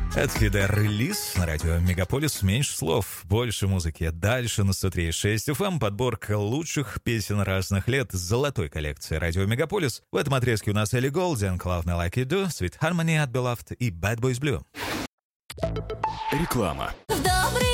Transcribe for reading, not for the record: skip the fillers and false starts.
Это хидар-релиз на радио Мегаполис. Меньше слов, больше музыки. Дальше на 103.6 FM подборка лучших песен разных лет с золотой коллекции радио Мегаполис. В этом отрезке у нас Элли Голден, Love Me Like You Do, Sweet Harmony от Beloved и Bad Boys Blue. Реклама.